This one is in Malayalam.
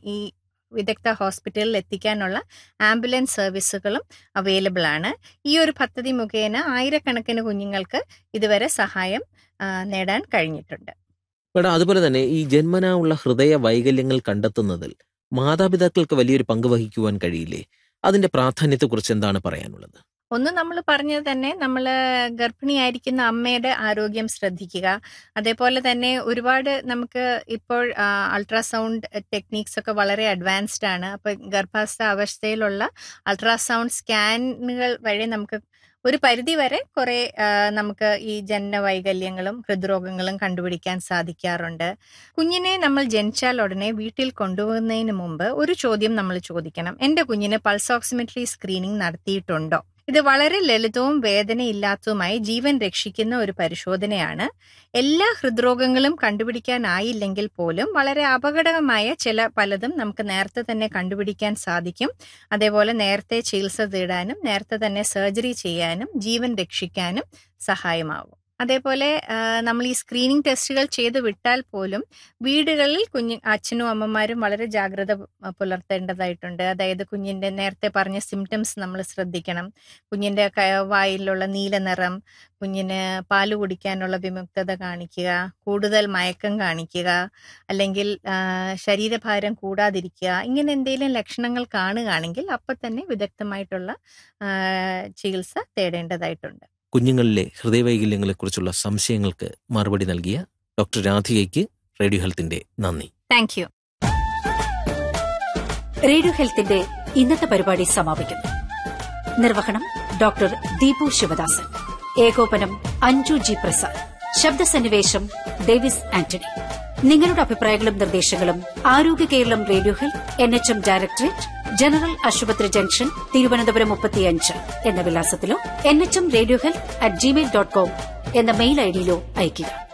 ഈ വിദഗ്ധ ഹോസ്പിറ്റലിൽ എത്തിക്കാനുള്ള ആംബുലൻസ് സർവീസുകളും അവൈലബിൾ ആണ്. ഈ ഒരു പദ്ധതി മുഖേന ആയിരക്കണക്കിന് കുഞ്ഞുങ്ങൾക്ക് ഇതുവരെ സഹായം നേടാൻ കഴിഞ്ഞിട്ടുണ്ട്. മേഡം, അതുപോലെ തന്നെ ഈ ജന്മനാ ഉള്ള ഹൃദയ വൈകല്യങ്ങൾ കണ്ടെത്തുന്നതിൽ മാതാപിതാക്കൾക്ക് വലിയൊരു പങ്ക് വഹിക്കുവാൻ കഴിയില്ലേ? അതിന്റെ പ്രാധാന്യത്തെക്കുറിച്ച് എന്താണ് പറയാനുള്ളത്? ഒന്ന് നമ്മൾ പറഞ്ഞത് തന്നെ, നമ്മൾ ഗർഭിണിയായിരിക്കുന്ന അമ്മയുടെ ആരോഗ്യം ശ്രദ്ധിക്കുക. അതേപോലെ തന്നെ ഒരുപാട് നമുക്ക് ഇപ്പോൾ അൾട്രാസൗണ്ട് ടെക്നീക്സ് ഒക്കെ വളരെ അഡ്വാൻസ്ഡ് ആണ്. അപ്പോൾ ഗർഭാസ്ഥ അവസ്ഥയിലുള്ള അൾട്രാസൗണ്ട് സ്കാനുകൾ വഴി നമുക്ക് ഒരു പരിധി വരെ കുറെ നമുക്ക് ഈ ജനന വൈകല്യങ്ങളും ഹൃദ്രോഗങ്ങളും കണ്ടുപിടിക്കാൻ സാധിക്കാറുണ്ട്. കുഞ്ഞിനെ നമ്മൾ ജനിച്ചാൽ ഉടനെ വീട്ടിൽ കൊണ്ടുപോകുന്നതിന് മുമ്പ് ഒരു ചോദ്യം നമ്മൾ ചോദിക്കണം: എൻ്റെ കുഞ്ഞിന് പൾസ് ഓക്സിമെട്രി സ്ക്രീനിങ് നടത്തിയിട്ടുണ്ടോ? ഇത് വളരെ ലളിതവും വേദനയില്ലാത്തതുമായി ജീവൻ രക്ഷിക്കുന്ന ഒരു പരിശോധനയാണ്. എല്ലാ ഹൃദ്രോഗങ്ങളും കണ്ടുപിടിക്കാനായില്ലെങ്കിൽ പോലും വളരെ അപകടകരമായ പലതും നമുക്ക് നേരത്തെ തന്നെ കണ്ടുപിടിക്കാൻ സാധിക്കും. അതേപോലെ നേരത്തെ ചികിത്സ തേടാനും നേരത്തെ തന്നെ സർജറി ചെയ്യാനും ജീവൻ രക്ഷിക്കാനും സഹായമാകും. അതേപോലെ നമ്മൾ ഈ സ്ക്രീനിങ് ടെസ്റ്റുകൾ ചെയ്ത് വിട്ടാൽ പോലും വീടുകളിൽ അച്ഛനും അമ്മമാരും വളരെ ജാഗ്രത പുലർത്തേണ്ടതായിട്ടുണ്ട്. അതായത് കുഞ്ഞിൻ്റെ നേരത്തെ പറഞ്ഞ സിംറ്റംസ് നമ്മൾ ശ്രദ്ധിക്കണം. കുഞ്ഞിൻ്റെ വായിലുള്ള നീല നിറം, കുഞ്ഞിന് പാല് കുടിക്കാനുള്ള വിമുക്തത കാണിക്കുക, കൂടുതൽ മയക്കം കാണിക്കുക, അല്ലെങ്കിൽ ശരീരഭാരം കൂടാതിരിക്കുക, ഇങ്ങനെ എന്തെങ്കിലും ലക്ഷണങ്ങൾ കാണുകയാണെങ്കിൽ അപ്പം തന്നെ വിദഗ്ധമായിട്ടുള്ള ചികിത്സ തേടേണ്ടതായിട്ടുണ്ട്. കുഞ്ഞുങ്ങളിലെ ഹൃദയവൈകല്യങ്ങളെക്കുറിച്ചുള്ള സംശയങ്ങൾക്ക് മറുപടി നൽകിയ ഡോക്ടർ രാധികയ്ക്ക് റേഡിയോ ഹെൽത്തിന്റെ നന്ദി. Thank you. റേഡിയോ ഹെൽത്തിന്റെ ഇന്നത്തെ പരിപാടി സമാപിക്കുന്നു. നിർവഹണം ഡോക്ടർ ദീപു ശിവദാസൻ. ഏകോപനം അഞ്ജു ജി പ്രസാദ്. ശബ്ദസന്നിവേശം ഡേവിസ് ആന്റണി. നിങ്ങളുടെ അഭിപ്രായങ്ങളും നിർദ്ദേശങ്ങളും ആരോഗ്യ Keralam radio health NHM directorate, general ആശുപത്രി ജംഗ്ഷൻ, തിരുവനന്തപുരം 35 എന്ന വിലാസത്തിലോ NHM റേഡിയോ ഹെൽത്ത് @gmail.com എന്ന മെയിൽ ഐഡിയിലോ അയയ്ക്കുക.